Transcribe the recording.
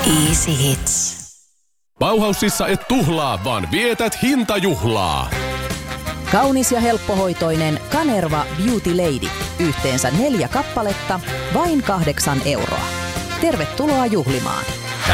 Easy Hits. Bauhausissa et tuhlaa, vaan vietät hintajuhlaa. Kaunis ja helppohoitoinen Kanerva Beauty Lady. Yhteensä 4 kappaletta, vain 8 €. Tervetuloa juhlimaan.